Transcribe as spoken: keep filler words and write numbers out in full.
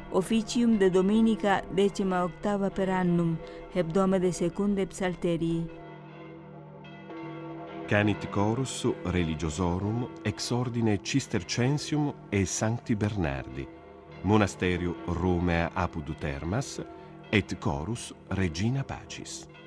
officium de dominica decima octava per annum, hebdoma de secunde psalterii. Canit chorus religiosorum ex ordine Cistercensium e Sancti Bernardi, monasterio Romea apud Termas, et chorus Regina Pacis.